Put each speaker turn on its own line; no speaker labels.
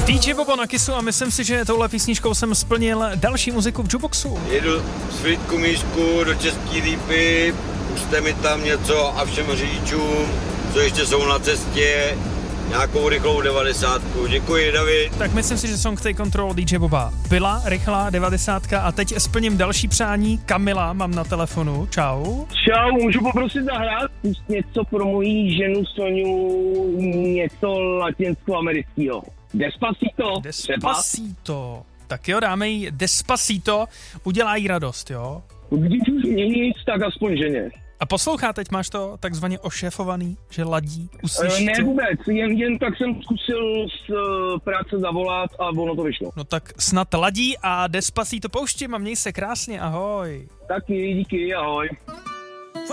DJ Bobo na Kissu a myslím si, že touhle písničkou jsem splnil další muziku v Jukeboxu.
Jedu z Frýdku Míšku do Český Lípy, puste mi tam něco a všem řidičům, co ještě jsou na cestě, nějakou rychlou 90. Děkuji, David.
Tak myslím si, že Song Take Control DJ Boba byla rychlá 90 a teď splním další přání. Kamila mám na telefonu. Čau.
Čau, můžu poprosit zahrát? Pust něco pro moji ženu Soňu, něco latinskoamerického. Despacito.
Despacito. Tak jo, dáme jí Despacito, udělá jí radost, jo?
Když už nic, tak aspoň ženě.
A poslouchá, teď máš to takzvaně ošéfovaný, že ladí, uslyší?
Ne vůbec, jen tak jsem zkusil z práce zavolat a ono to vyšlo.
No tak snad ladí a Despacito pouštím a měj se krásně, ahoj.
Taky, díky, ahoj.